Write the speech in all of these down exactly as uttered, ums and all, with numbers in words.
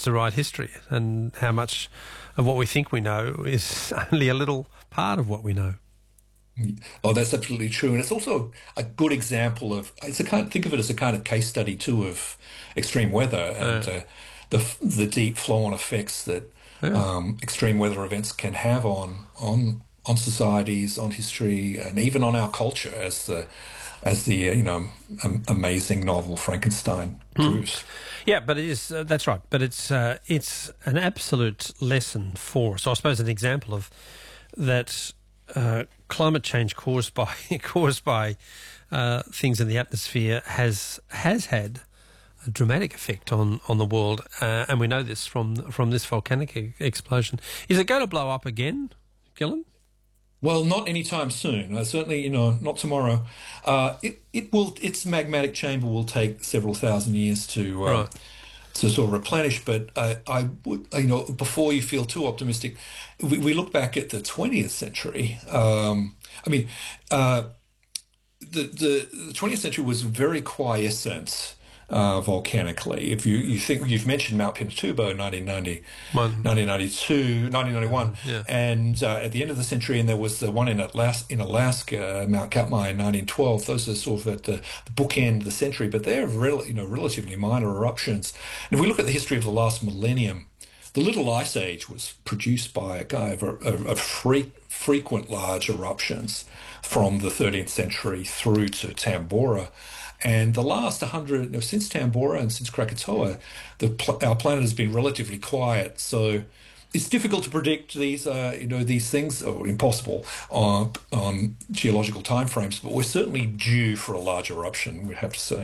efforts to write history, and how much of what we think we know is only a little part of what we know. Oh, that's absolutely true. And it's also a good example of, it's a kind, think of it as a kind of case study too of extreme weather and uh, the the deep flow-on effects that yeah. um, extreme weather events can have on on on societies, on history, and even on our culture, as the as the uh, you know um, amazing novel Frankenstein proves. Mm. Yeah, but it is uh, that's right. But it's uh, it's an absolute lesson for us. So I suppose an example of that. Uh, climate change caused by caused by uh, things in the atmosphere has has had a dramatic effect on, on the world, uh, and we know this from from this volcanic e- explosion. Is it going to blow up again, Gillen? Well, not anytime soon. Uh, certainly, you know, not tomorrow. Uh, it it will. Its magmatic chamber will take several thousand years to. Uh, right. To sort of replenish, but uh, I would, you know, before you feel too optimistic, we, we look back at the twentieth century. Um, I mean, uh, the, the the twentieth century was very quiescent uh, volcanically. If you, you think you've mentioned Mount Pinatubo, nineteen ninety, One. nineteen ninety-two, nineteen ninety-one, yeah. and uh, at the end of the century, and there was the one in Atlas, in Alaska, Mount Katmai in nineteen twelve. Those are sort of at the, the bookend of the century, but they're rel- you know relatively minor eruptions. And if we look at the history of the last millennium, the Little Ice Age was produced by a guy of, of, of fre- frequent large eruptions from the thirteenth century through to Tambora. And the last one hundred, you know, since Tambora and since Krakatoa, the pl- our planet has been relatively quiet. So it's difficult to predict these, uh, you know, these things, or impossible on, on geological timeframes. But we're certainly due for a large eruption, we'd have to say.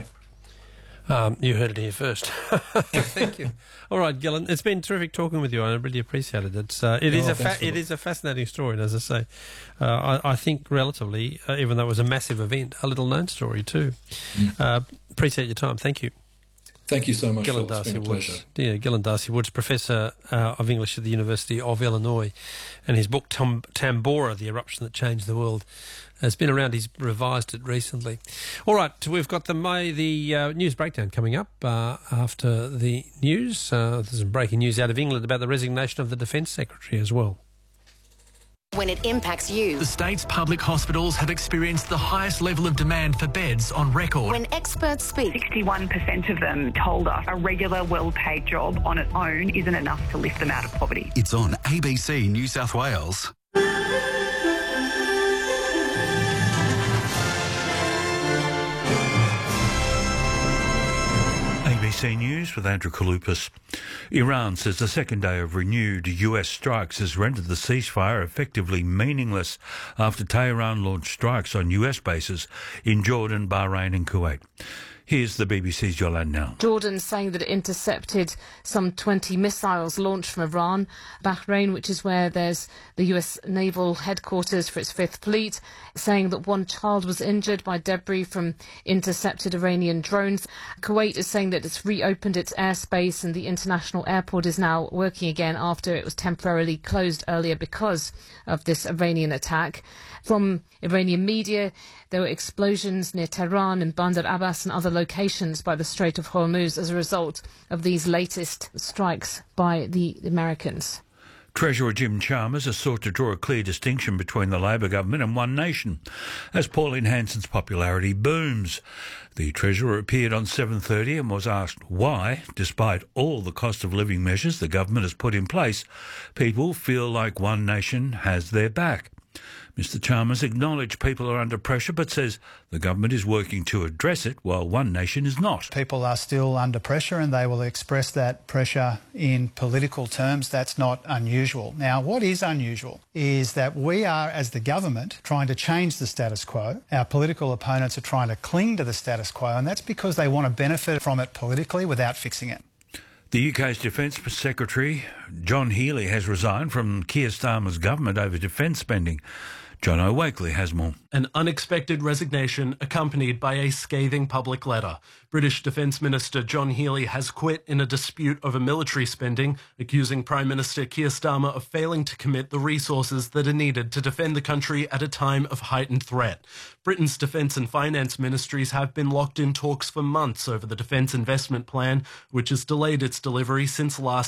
Um, you heard it here first. Thank you. All right, Gillen, it's been terrific talking with you. I really appreciate it. It's uh, it oh, is a fa- it is a fascinating story, and as I say, uh, I, I think relatively, uh, even though it was a massive event, a little known story too. Mm. Uh, appreciate your time. Thank you. Thank you so much. Gillen Phil. It's been a Darcy-Woods. pleasure. Yeah, Gillen Darcy-Woods, Professor uh, of English at the University of Illinois, and his book Tam- Tambora, The Eruption That Changed the World, has been around. He's revised it recently. All right, we've got the May, the uh, news breakdown coming up uh, after the news. Uh, there's some breaking news out of England about the resignation of the Defence Secretary as well. When it impacts you. The state's public hospitals have experienced the highest level of demand for beds on record. When experts speak. sixty-one percent of them told us a regular, well-paid job on its own isn't enough to lift them out of poverty. It's on A B C New South Wales. A B C News with Andrew Kaloupas. Iran says the second day of renewed U S strikes has rendered the ceasefire effectively meaningless after Tehran launched strikes on U S bases in Jordan, Bahrain and Kuwait. Here's the B B C's Yolande Now. Jordan saying that it intercepted some twenty missiles launched from Iran. Bahrain, which is where there's the U S naval headquarters for its Fifth Fleet, saying that one child was injured by debris from intercepted Iranian drones. Kuwait is saying that it's reopened its airspace and the international airport is now working again after it was temporarily closed earlier because of this Iranian attack. From Iranian media, there were explosions near Tehran and Bandar Abbas and other locations by the Strait of Hormuz as a result of these latest strikes by the Americans. Treasurer Jim Chalmers has sought to draw a clear distinction between the Labor government and One Nation as Pauline Hanson's popularity booms. The Treasurer appeared on seven thirty and was asked why, despite all the cost of living measures the government has put in place, people feel like One Nation has their back. Mister Chalmers acknowledged people are under pressure but says the government is working to address it while One Nation is not. People are still under pressure and they will express that pressure in political terms. That's not unusual. Now, what is unusual is that we are, as the government, trying to change the status quo. Our political opponents are trying to cling to the status quo, and that's because they want to benefit from it politically without fixing it. The U K's Defence Secretary, John Healey, has resigned from Keir Starmer's government over defence spending. John O'Wakely has more. An unexpected resignation accompanied by a scathing public letter. British Defence Minister John Healey has quit in a dispute over military spending, accusing Prime Minister Keir Starmer of failing to commit the resources that are needed to defend the country at a time of heightened threat. Britain's Defence and Finance ministries have been locked in talks for months over the Defence Investment Plan, which has delayed its delivery since last